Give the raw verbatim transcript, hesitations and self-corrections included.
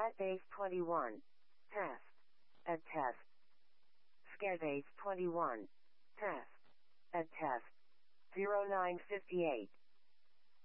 Scatbase twenty-one. Test. Add test. Scatbase twenty-one. Test. Add test. zero nine fifty-eight.